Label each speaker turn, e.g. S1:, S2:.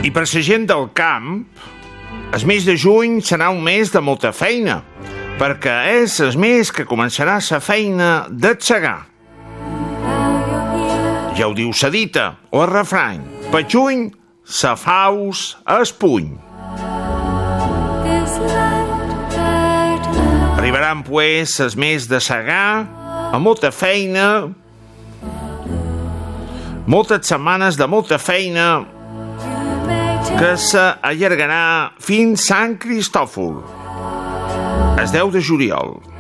S1: I per la gent del camp, el mes de juny serà un mes de molta feina, perquè és el mes que començarà la feina de segar. Ja ho diu la dita, o el refrany, per juny, sa faus es puny. Arribaran, pues, el mes de segar, amb molta feina, moltes setmanes de molta feina, que s'allargarà fins Sant Cristòfol, el 10 de juliol.